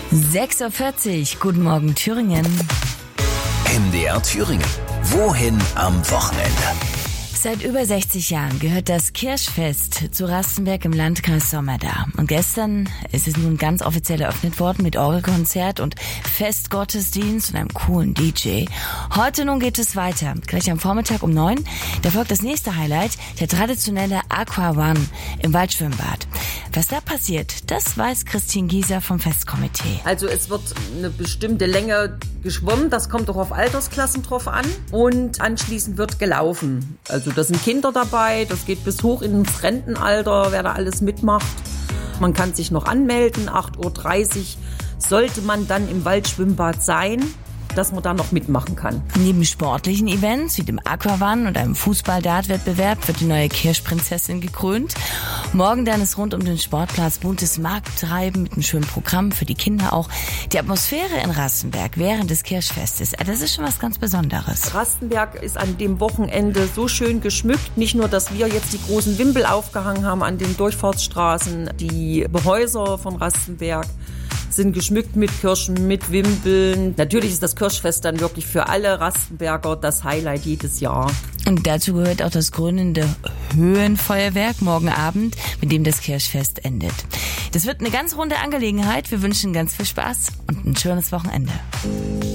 6:40 Uhr, guten Morgen Thüringen. MDR Thüringen. Wohin am Wochenende? Seit über 60 Jahren gehört das Kirchfest zu Rastenberg im Landkreis Sommerdar. Und gestern ist es nun ganz offiziell eröffnet worden mit Orgelkonzert und Festgottesdienst und einem coolen DJ. Heute nun geht es weiter. Gleich am Vormittag um 9. Da folgt das nächste Highlight, der traditionelle Aqua One im Waldschwimmbad. Was da passiert, das weiß Christine Gieser vom Festkomitee. Also es wird eine bestimmte Länge geschwommen, das kommt auch auf Altersklassen drauf an. Und anschließend wird gelaufen. Also da sind Kinder dabei, das geht bis hoch ins Rentenalter, wer da alles mitmacht. Man kann sich noch anmelden, 8:30 Uhr sollte man dann im Waldschwimmbad sein, dass man da noch mitmachen kann. Neben sportlichen Events wie dem Aquawan und einem Fußball-Dart-Wettbewerb wird die neue Kirschprinzessin gekrönt. Morgen dann ist rund um den Sportplatz buntes Markttreiben mit einem schönen Programm für die Kinder auch. Die Atmosphäre in Rastenberg während des Kirchfestes, das ist schon was ganz Besonderes. Rastenberg ist an dem Wochenende so schön geschmückt. Nicht nur, dass wir jetzt die großen Wimpel aufgehangen haben an den Durchfahrtsstraßen, die Häuser von Rastenberg sind geschmückt mit Kirschen, mit Wimpeln. Natürlich ist das Kirchfest dann wirklich für alle Rastenberger das Highlight jedes Jahr. Und dazu gehört auch das krönende Höhenfeuerwerk morgen Abend, mit dem das Kirchfest endet. Das wird eine ganz runde Angelegenheit. Wir wünschen ganz viel Spaß und ein schönes Wochenende.